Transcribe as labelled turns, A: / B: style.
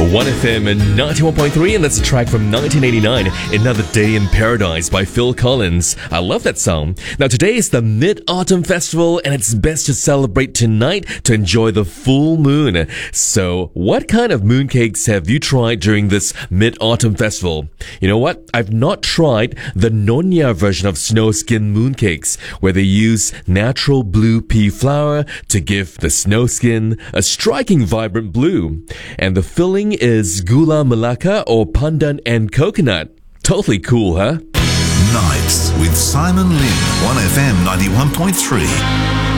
A: 1FM and 91.3, and that's a track from 1989, Another Day in Paradise by Phil Collins. I love that song. Now, today is the Mid-Autumn Festival, and it's best to celebrate tonight to enjoy the full moon. So, what kind of mooncakes have you tried during this Mid-Autumn Festival? You know what? I've not tried the Nonya version of snow skin mooncakes, where they use natural blue pea flour to give the snow skin a striking vibrant blue. And the filling is gula melaka or pandan and coconut. Totally cool, huh?
B: Nights with Simon Lim, 1FM 91.3.